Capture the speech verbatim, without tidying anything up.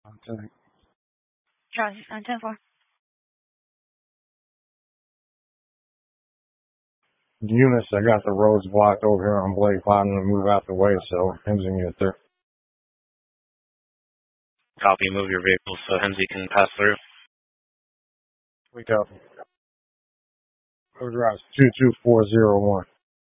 Okay. Charlie, on ten four. Units, I got the roads blocked over here on Blake Platinum to move out the way, so Hemsey can get there. Copy, move your vehicle so Hemsey can pass through. We copy. Road route two two four zero one.